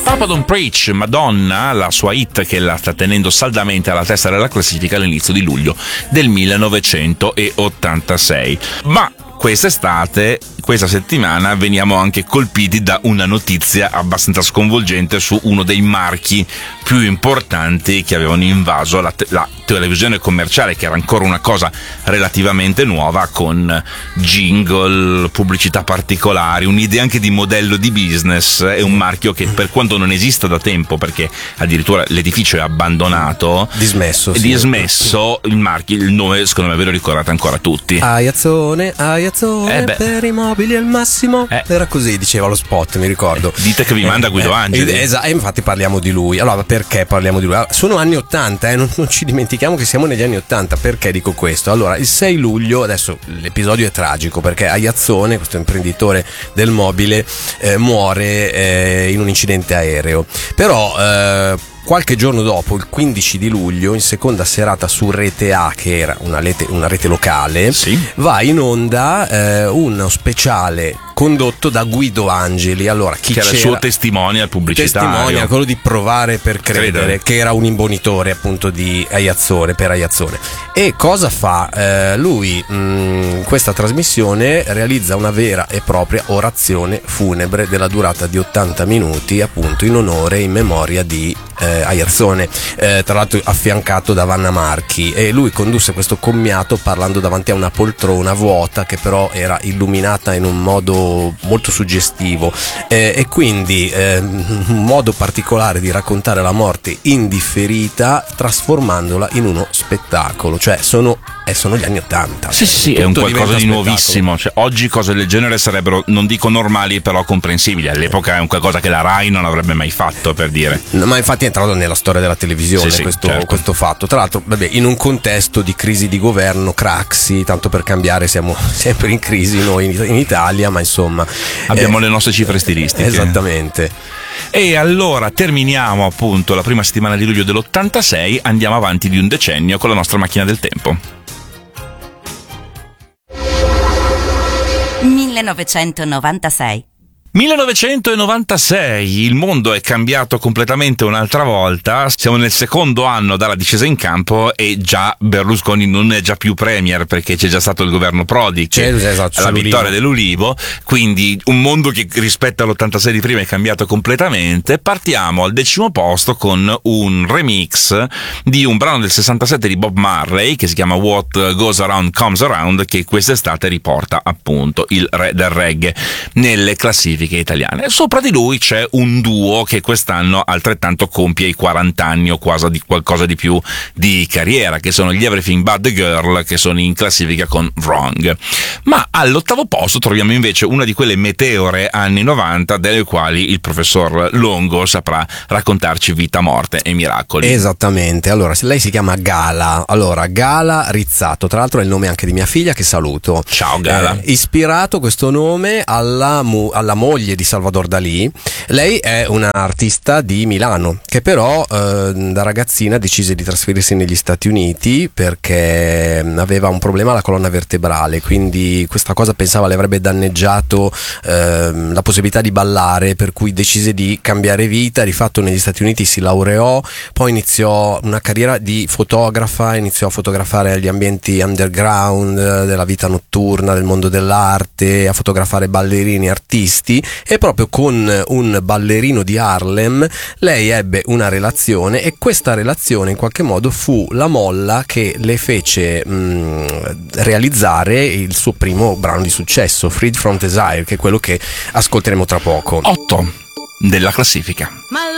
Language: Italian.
Papa Don't Preach, Madonna, la sua hit che la sta tenendo saldamente alla testa della classifica all'inizio di luglio del 1986. Ma quest'estate, questa settimana, veniamo anche colpiti da una notizia abbastanza sconvolgente su uno dei marchi più importanti che avevano invaso la televisione commerciale, che era ancora una cosa relativamente nuova, con jingle, pubblicità particolari, un'idea anche di modello di business. È un marchio che, per quanto non esista da tempo, perché addirittura l'edificio è abbandonato, dismesso, il marchio, il nome secondo me ve lo ricordate ancora tutti. Aiazzone per i mobili al massimo. Era così, diceva lo spot, mi ricordo. Dite che vi manda Guido Angeli. Esatto, e infatti parliamo di lui. Allora, perché parliamo di lui? Allora, sono anni 80, non ci dimentichiamo che siamo negli anni 80. Perché dico questo? Allora, il 6 luglio, adesso l'episodio è tragico, perché Aiazzone, questo imprenditore del mobile, muore in un incidente aereo. Però qualche giorno dopo, il 15 di luglio, in seconda serata su Rete A, che era una rete locale, sì, va in onda uno speciale condotto da Guido Angeli. Allora, chi che era c'era? Il suo testimonial pubblicitario. Testimonial, quello di Provare per credere, che era un imbonitore appunto di Aiazzone, per Aiazzone. E cosa fa? Lui in questa trasmissione realizza una vera e propria orazione funebre della durata di 80 minuti, appunto in onore e in memoria di Aiazzone, tra l'altro affiancato da Vanna Marchi, e lui condusse questo commiato parlando davanti a una poltrona vuota che però era illuminata in un modo molto suggestivo, e quindi un modo particolare di raccontare la morte indifferita, trasformandola in uno spettacolo. Cioè sono gli anni 80. Sì, è un qualcosa di nuovissimo. Cioè, oggi cose del genere sarebbero, non dico normali, però comprensibili. All'epoca è un qualcosa che la Rai non avrebbe mai fatto, per dire. No, ma infatti è entrato nella storia della televisione, questo fatto. Tra l'altro, vabbè, in un contesto di crisi di governo, Craxi, tanto per cambiare, siamo sempre in crisi noi in Italia, ma insomma abbiamo le nostre cifre stilistiche. Esattamente. E allora terminiamo appunto la prima settimana di luglio dell'86, andiamo avanti di un decennio con la nostra macchina del tempo. 1996. 1996, il mondo è cambiato completamente un'altra volta, siamo nel secondo anno dalla discesa in campo e già Berlusconi non è già più premier, perché c'è già stato il governo Prodi, la vittoria dell'Ulivo, quindi un mondo che rispetto all'86 di prima è cambiato completamente. Partiamo al 10° posto con un remix di un brano del 67 di Bob Marley che si chiama What Goes Around Comes Around, che quest'estate riporta appunto il re del reggae nelle classifiche italiane. Sopra di lui c'è un duo che quest'anno altrettanto compie i 40 anni o quasi qualcosa di più di carriera, che sono gli Everything But The Girl, che sono in classifica con Wrong. Ma all'8° posto troviamo invece una di quelle meteore anni 90 delle quali il professor Longo saprà raccontarci vita, morte e miracoli. Esattamente. Allora, lei si chiama Gala. Allora, Gala Rizzato, tra l'altro è il nome anche di mia figlia, che saluto. Ciao Gala. Ispirato questo nome alla moglie di Salvador Dalì. Lei è una artista di Milano che però da ragazzina decise di trasferirsi negli Stati Uniti perché aveva un problema alla colonna vertebrale, quindi questa cosa pensava le avrebbe danneggiato la possibilità di ballare, per cui decise di cambiare vita. Di fatto negli Stati Uniti si laureò, poi iniziò una carriera di fotografa, iniziò a fotografare gli ambienti underground della vita notturna, del mondo dell'arte, a fotografare ballerini, artisti, e proprio con un ballerino di Harlem lei ebbe una relazione, e questa relazione in qualche modo fu la molla che le fece realizzare il suo primo brano di successo, Freed From Desire, che è quello che ascolteremo tra poco. 8 della classifica. My